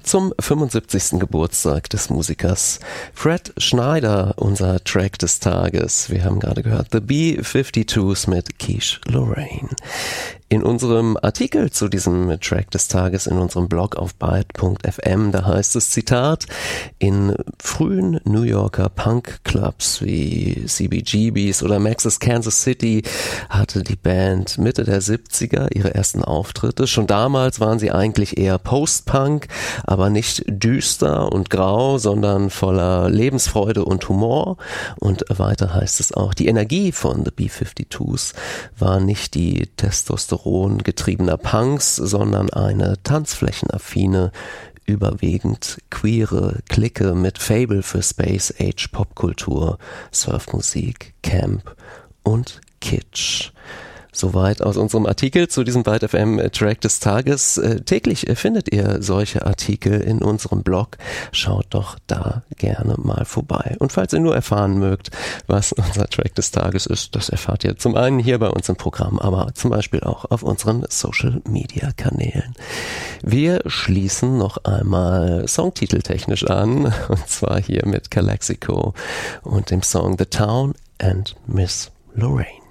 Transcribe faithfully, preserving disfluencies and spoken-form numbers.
zum fünfundsiebzigsten Geburtstag des Musikers Fred Schneider, unser Track des Tages. Wir haben gerade gehört The B fünfundfünfzig mit Quiche Lorraine. In unserem Artikel zu diesem Track des Tages in unserem Blog auf byte punkt f m, da heißt es, Zitat, in frühen New Yorker Punk-Clubs wie C B G B's oder Max's Kansas City hatte die Band Mitte der siebziger ihre ersten Auftritte. Schon damals waren sie eigentlich eher Post-Punk, aber nicht düster und grau, sondern voller Lebensfreude und Humor. Und weiter heißt es auch, die Energie von The B fünfundfünfzig war nicht die Testosteron getriebener Punks, sondern eine tanzflächenaffine, überwiegend queere Clique mit Faible für Space-Age Popkultur, Surfmusik, Camp und Kitsch. Soweit aus unserem Artikel zu diesem byte F M Track des Tages. Äh, täglich findet ihr solche Artikel in unserem Blog. Schaut doch da gerne mal vorbei. Und falls ihr nur erfahren mögt, was unser Track des Tages ist, das erfahrt ihr zum einen hier bei uns im Programm, aber zum Beispiel auch auf unseren Social Media Kanälen. Wir schließen noch einmal songtiteltechnisch an, und zwar hier mit Calexico und dem Song The Town and Miss Lorraine.